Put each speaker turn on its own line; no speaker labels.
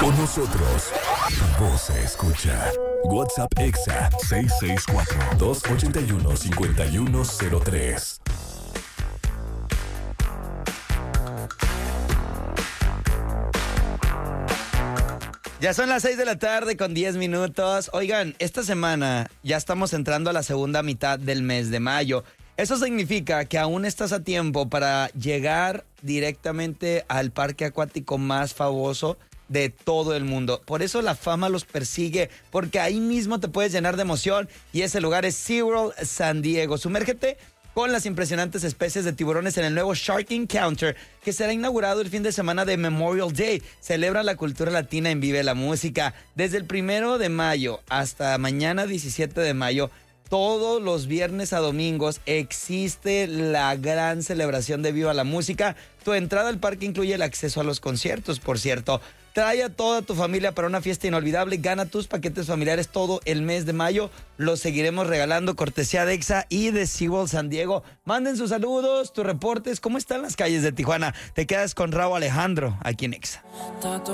Con nosotros, tu voz se escucha. WhatsApp Exa 664-281-5103.
Ya son las 6 de la tarde con 10 minutos. Oigan, esta semana ya estamos entrando a la segunda mitad del mes de mayo. Eso significa que aún estás a tiempo para llegar directamente al parque acuático más famoso de todo el mundo. Por eso la fama los persigue, porque ahí mismo te puedes llenar de emoción y ese lugar es SeaWorld San Diego. Sumérgete con las impresionantes especies de tiburones en el nuevo Shark Encounter, que será inaugurado el fin de semana de Memorial Day. Celebra la cultura latina en Vive la Música. Desde el 1 de mayo hasta mañana 17 de mayo, todos los viernes a domingos existe la gran celebración de Viva la Música. Tu entrada al parque incluye el acceso a los conciertos, por cierto. Trae a toda tu familia para una fiesta inolvidable. Gana tus paquetes familiares todo el mes de mayo. Los seguiremos regalando, cortesía de Exa y de SeaWorld San Diego. Manden sus saludos, tus reportes. ¿Cómo están las calles de Tijuana? Te quedas con Raúl Alejandro aquí en Exa.